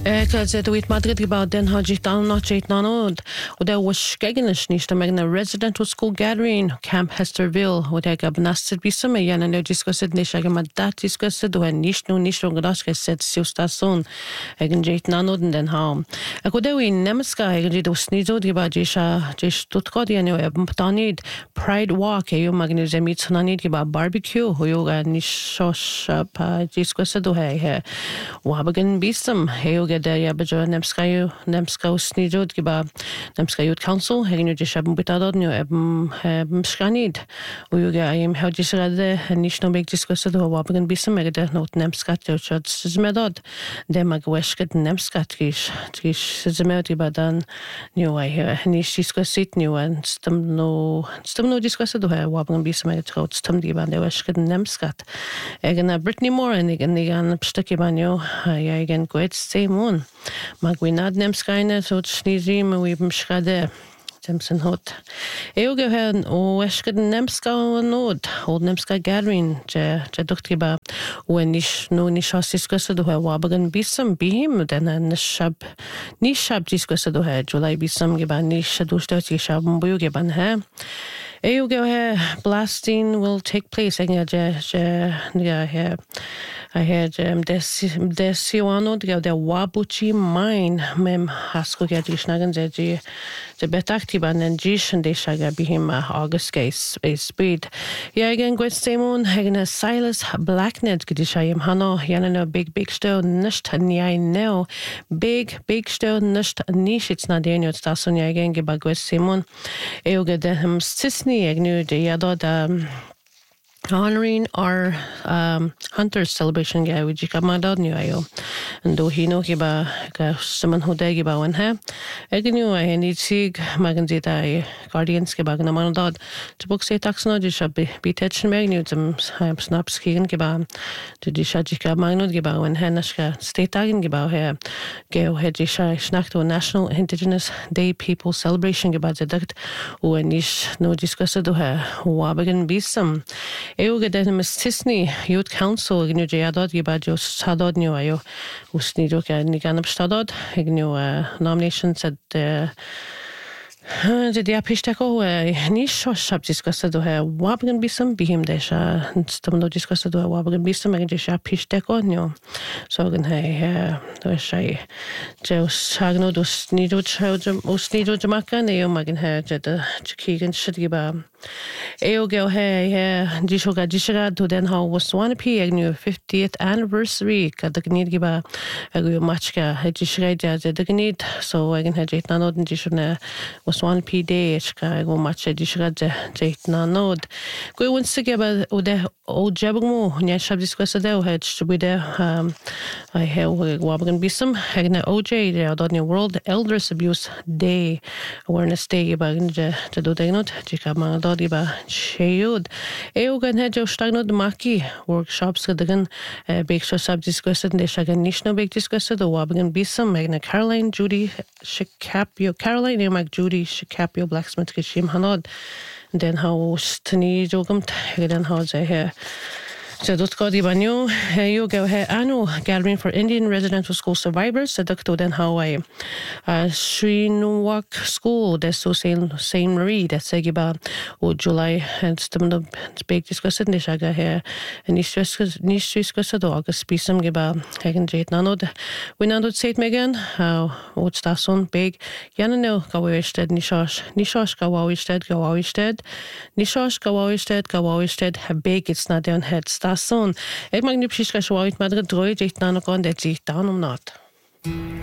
Because duit Madrid about den hajit down not jait nanod. Och det var skegenes nista med en residential school gathering Camp Hesterville och det gav nasted bisa med gärna nu diskussed nisha med dat diskussed och nish och gaska sett station egen jait nanod den ha. Och det vi nemska egen då snizo det bara just tutkod igen och tanid Pride Walk ju magnus emit sonanid det bara barbecue och jag nishosh pa diskussed och här wabagen bisam hej där jag bejo nemska snidod giba nemska youth council hegen ju shabum bitadod nu skanid och jag im how disrade nishno big diskussed då wabagen bisam med det not nemska church smedod det magwesket nemska trish zmed giba dan nu I hear nish diskussit nu and stamno diskussed då wabagen bisam med trots stam giba det wesket nemskat egen Brittany Moore egen pstöki banjo jag egen goet Simon magwinad nemskaine så snizim och mschade Simpson hot jag har och jag nemska nod och nemska gathering jag doktriba och nish diskussed då wabagan bisam bihim den nishab diskussed då July bisam giban nish dostati shabum buyu giban ha jag har blasting will take place I had Desiano the Wabuchi mine mem hasko gadishnagan the betaktiban and jish and de shaga bihim August case speed. Ja again great Simon hagen Silas Blacknet gadishayim hano yanano big stone nisht nyai no big stone nisht nish it's not the station ja again geba great Simon euge de sisni agnu de yadod honoring our hunters celebration guy with Jikamadad new ayo and do he know giba someone who de giba one ha agnu I need sig magandita guardians giba na manadad to book say taxno just should be touching magnu some snaps kigen giba to the shajika magnud giba one ha nashka state tagen giba ha geo hedisha snakto National Indigenous Day People Celebration giba deduct o nish no discuss do ha wabagan bisam eu den Tisney Youth Council gnu jadod giba just sadod new ayo usnido ka niganab stadod gnu nomination said the apistako nish shab discussed do ha wabagan bisam bihim desha stamno discussed do wabagan bisam egen desha apistako no so gan hey do shay jo sagno do snido children usnido jamaka ne magan ha jada chikigan shidgiba Eogel hey dishoga to den ha was one p agnu 50th anniversary kad gnid giba agu machka hedishreja de gnid so again hedit nanod dishuna was one p day ka go match dishreja jet nanod go once giba ode o jabmo nya shab discuss de hed with I have wabagan bisam agna OJ the Adoni World Elders Abuse Day Awareness Day giba de do denot jikama diba sheyud eugan hedjo stagnod maki workshops gadagan big sub discussed de shagan nishno big discussed the wabagan bisam magna Caroline Judy Caroline mag Judy Shikapio blacksmith kishim hanod den house tani jogam den house here so dotgodi banyo you go here annual gathering for Indian residential school survivors sadakto den Hawaii Srinwak school that's so Saint Marie that's giba o July and stamno big discussed ni shaga here and nish discussed August bisam giba hagen jet nanod we nanod say megan o station big yanano gawisted nishosh gawisted have big it's not down head station. Ik mag nu precies gaan schwaaien, maar er droeit echt aan de kant dat zich dan om not.